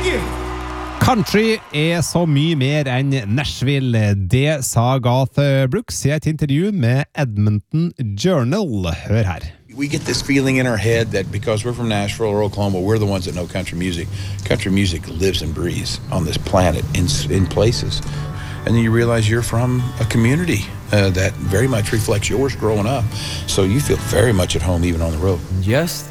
Country er så mye mer enn Nashville. Det sa Garth Brooks i et intervju med Edmonton Journal. Hør her. We get this feeling in our head that because we're from Nashville or Oklahoma, we're the ones that know country music. Country music lives and breathes on this planet in places. And then you realize you're from a community that very much reflects yours growing up. So you feel very much at home even on the road. Yes.